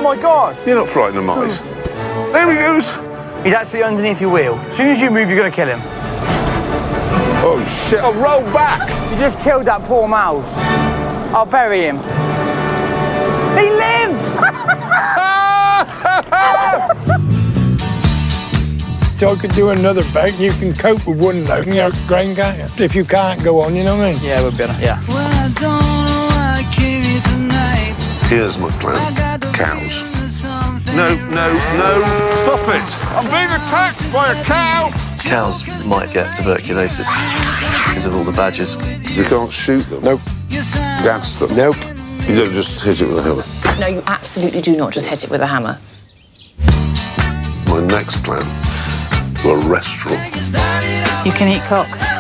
my God! You're not frightened of mice. There he goes. He's actually underneath your wheel. As soon as you move, you're going to kill him. Oh, shit. I'll roll back. You just killed that poor mouse. I'll bury him. He lives! So I could do another bag. You can cope with one load and you're grain, can't you? If you can't go on, you know what I mean? Yeah, we'll be able to, yeah. Well, I don't know why I came here tonight. Here's my plan. Cows. No. Stop it. I'm being attacked by a cow. Cows might get tuberculosis because of all the badgers. You can't shoot them. Nope. Gas them. Nope. You don't just hit it with a hammer. No, you absolutely do not just hit it with a hammer. My next plan, to a restaurant. You can eat cock.